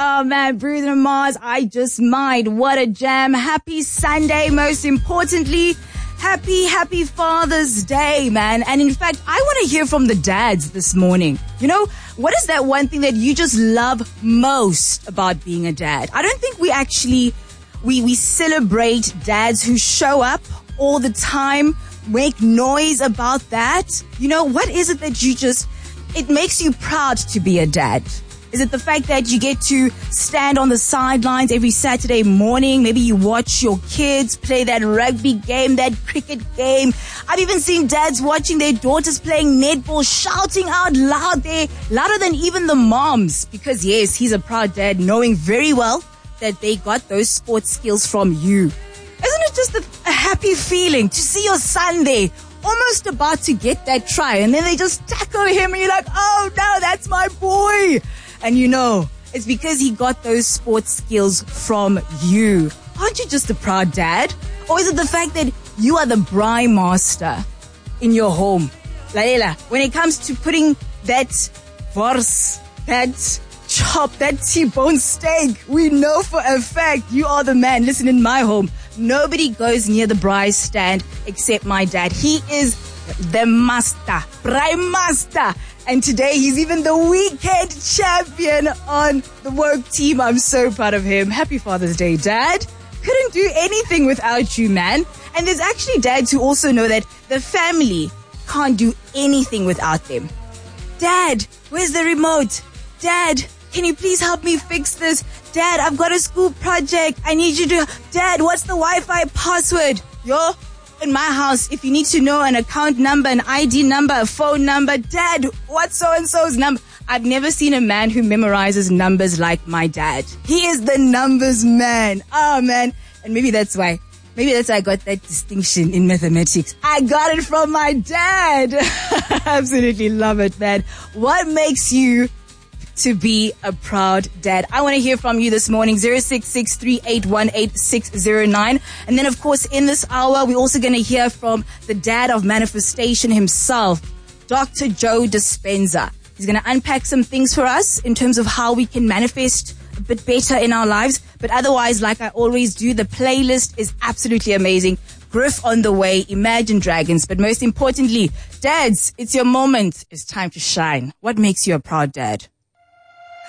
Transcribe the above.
Oh man, Bruno Mars, I Just Might. What a jam. Happy Sunday, most importantly. Happy Father's Day, man. And in fact, I want to hear from the dads this morning. You know, what is that one thing that you just love most about being a dad? I don't think we actually, we celebrate dads who show up all the time, make noise about that. You know, what is it that it makes you proud to be a dad? Is it the fact that you get to stand on the sidelines every Saturday morning? Maybe you watch your kids play that rugby game, that cricket game. I've even seen dads watching their daughters playing netball, shouting out loud there, louder than even the moms. Because yes, he's a proud dad, knowing very well that they got those sports skills from you. Isn't it just a happy feeling to see your son there, almost about to get that try, and then they just tackle him and you're like, oh no, that's my boy. And you know, it's because he got those sports skills from you. Aren't you just a proud dad? Or is it the fact that you are the braai master in your home? Laila, when it comes to putting that vors, that chop, that T-bone steak, we know for a fact you are the man. Listen, in my home, nobody goes near the braai stand except my dad. He is the master, braai master. And today he's even the weekend champion on the work team. I'm so proud of him. Happy Father's Day, Dad. Couldn't do anything without you, man. And there's actually dads who also know that the family can't do anything without them. Dad, where's the remote? Dad, can you please help me fix this? Dad, I've got a school project. I need you to... Dad, what's the Wi-Fi password? Yo, in my house, if you need to know an account number, an ID number, a phone number, Dad, what's so-and-so's number? I've never seen a man who memorizes numbers like my dad. He is the numbers man. Oh, man. And maybe that's why I got that distinction in mathematics. I got it from my dad. Absolutely love it, man. What makes you to be a proud dad? I want to hear from you this morning, 0663818609. And then, of course, in this hour, we're also going to hear from the dad of manifestation himself, Dr. Joe Dispenza. He's going to unpack some things for us in terms of how we can manifest a bit better in our lives. But otherwise, like I always do, the playlist is absolutely amazing. Griff on the way, Imagine Dragons. But most importantly, dads, it's your moment. It's time to shine. What makes you a proud dad?